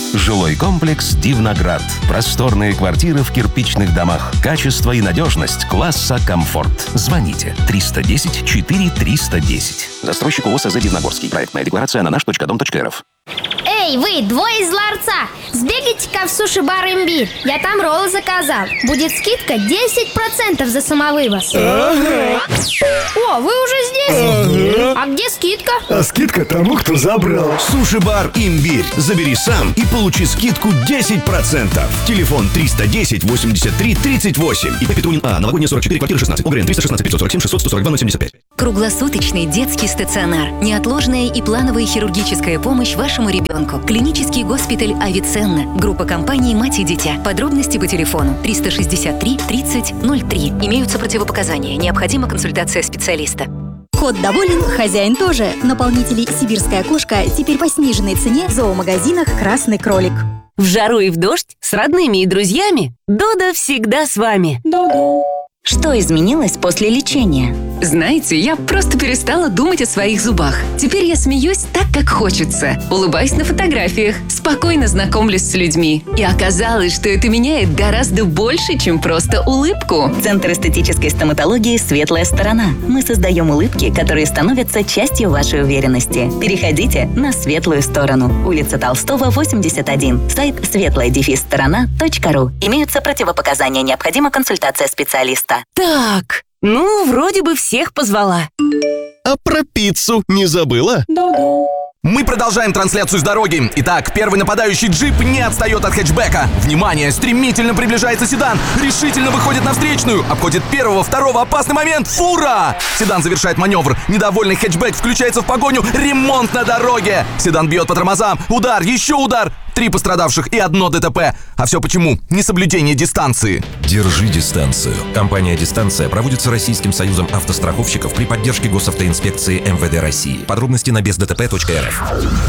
Жилой комплекс «Дивноград». Просторные квартиры в кирпичных домах. Качество и надежность класса «Комфорт». Звоните 310 4 310. Застройщик ООО «СЗ Дивногорский». Проектная декларация на наш.дом.рф. Эй, вы, двое из ларца! Сбегайте-ка в суши-бар «Имбирь». Я там роллы заказал. Будет скидка 10% за самовывоз. Ага. О, вы уже здесь? Ага. А где скидка? А скидка тому, кто забрал. Суши-бар «Имбирь». Забери сам и получи скидку 10%. Телефон 310 83 38. ИП Петунин А. Новогодняя 44, квартира 16. ОГРН 316 547 600 142 075. Круглосуточный детский стационар. Неотложная и плановая хирургическая помощь вашему ребенку. Клинический госпиталь «Авиценна». Группа компаний «Мать и дитя». Подробности по телефону 363 30 03. Имеются противопоказания. Необходима консультация специалиста. Кот доволен, хозяин тоже. Наполнители «Сибирская кошка» теперь по сниженной цене в зоомагазинах «Красный кролик». В жару и в дождь с родными и друзьями Додо всегда с вами. Додо. Что изменилось после лечения? Знаете, я просто перестала думать о своих зубах. Теперь я смеюсь так, как хочется. Улыбаюсь на фотографиях, спокойно знакомлюсь с людьми. И оказалось, что это меняет гораздо больше, чем просто улыбку. Центр эстетической стоматологии «Светлая сторона». Мы создаем улыбки, которые становятся частью вашей уверенности. Переходите на светлую сторону. Улица Толстого, 81. Сайт светлая-сторона.ру. Имеются противопоказания. Необходима консультация специалиста. Так, вроде бы всех позвала. А про пиццу не забыла? Додо. Мы продолжаем трансляцию с дороги. Итак, первый нападающий джип не отстает от хэтчбека. Внимание, стремительно приближается седан. Решительно выходит на встречную. Обходит первого, второго. Опасный момент. Фура! Седан завершает маневр. Недовольный хэтчбек включается в погоню. Ремонт на дороге. Седан бьет по тормозам. Удар, еще удар. 3 пострадавших и 1 ДТП. А все почему? Несоблюдение дистанции. Держи дистанцию. Компания «Дистанция» проводится Российским союзом автостраховщиков при поддержке госавтоинспекции МВД России. Подробности на бездтп.рф.